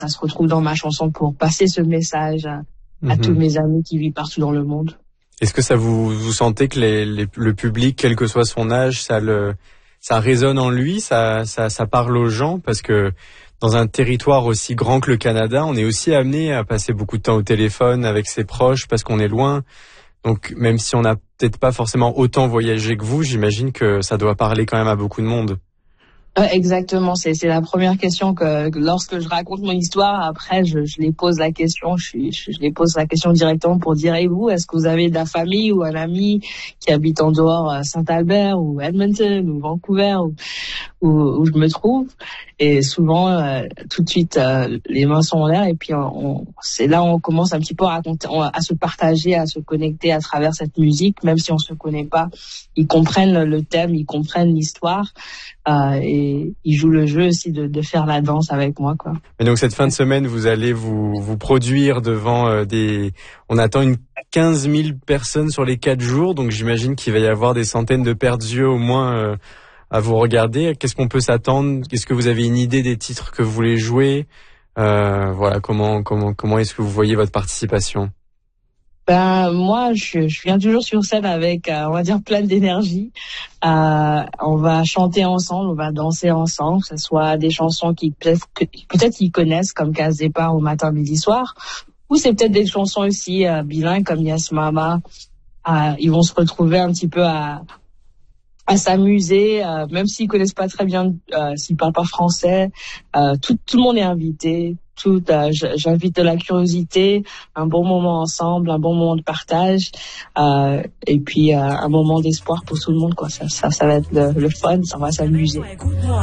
ça se retrouve dans ma chanson pour passer ce message à tous mes amis qui vivent partout dans le monde. Est-ce que ça vous sentez que le public, quel que soit son âge, ça résonne en lui, ça parle aux gens? Parce que dans un territoire aussi grand que le Canada, on est aussi amené à passer beaucoup de temps au téléphone avec ses proches parce qu'on est loin. Donc même si on n'a peut-être pas forcément autant voyagé que vous, j'imagine que ça doit parler quand même à beaucoup de monde. Exactement, c'est la première question que lorsque je raconte mon histoire, après je les pose la question, je les pose la question directement pour dire, et vous, est-ce que vous avez de la famille ou un ami qui habite en dehors Saint-Albert ou Edmonton ou Vancouver où je me trouve? Et souvent tout de suite les mains sont en l'air, et puis c'est là où on commence un petit peu à raconter, à se partager, à se connecter à travers cette musique, même si on se connaît pas. Ils comprennent le thème, ils comprennent l'histoire. Et ils jouent le jeu aussi de faire la danse avec moi, quoi. Et donc cette fin de semaine, vous allez vous produire devant on attend 15 000 personnes sur les 4 jours, donc j'imagine qu'il va y avoir des centaines de paires d'yeux au moins à vous regarder. Qu'est-ce qu'on peut s'attendre? Est-ce que vous avez une idée des titres que vous voulez jouer? Voilà, comment est-ce que vous voyez votre participation? Moi, je viens toujours sur scène avec, on va dire, plein d'énergie. On va chanter ensemble, on va danser ensemble, que ce soit des chansons qui peut-être ils connaissent, comme Case Départ ou Matin, Midi, Soir, ou c'est peut-être des chansons aussi bilingues comme Yes Mama. Ils vont se retrouver un petit peu à s'amuser, même s'ils connaissent pas très bien, s'ils parlent pas français. Tout le monde est invité. J'invite de la curiosité, un bon moment ensemble, un bon moment de partage, et puis un moment d'espoir pour tout le monde, quoi. Ça va être le fun, ça va s'amuser.